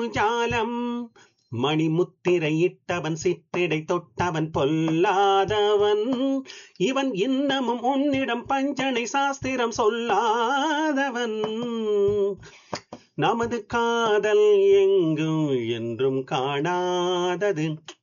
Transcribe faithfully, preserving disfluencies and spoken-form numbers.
ஜாலம் மணிமுத்திரையிட்டவன் சிற்றிடை தொட்டவன் பொல்லாதவன் இவன் இன்னமும் உன்னிடம் பஞ்சனை சாஸ்திரம் சொல்லாதவன் நமது காதல் எங்கும் என்றும் காணாதது